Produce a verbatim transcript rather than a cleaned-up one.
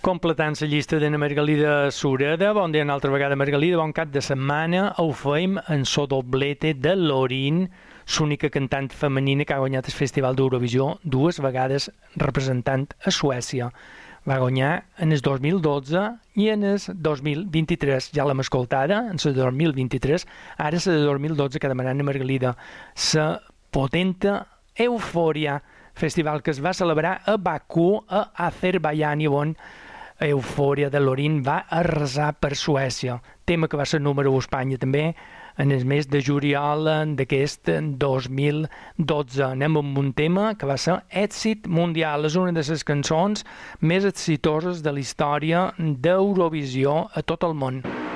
Completant la llista de Margalida Sureda, bon dia una altra vegada Margalida, bon cap de setmana, ho feim en so doblete de Lorin, l'única cantant femenina que ha guanyat el Festival d'Eurovisió dues vegades representant a Suècia. Va guanyar en el dos mil dotze i en el dos mil vint-i-tres, ja l'hem escoltada, en el dos mil vint-i-tres, ara la de dos mil dotze que demanant a Margalida, la potenta Eufòria, festival que es va celebrar a Bakú, a Azerbaiyán, i on Eufòria de Lorin va arrasar per Suècia, tema que va ser número u a Espanya també en el mes de juliol d'aquest dos mil dotze. Anem amb un tema que va ser èxit mundial, és una de les cançons més exitoses de la història d'Eurovisió a tot el món.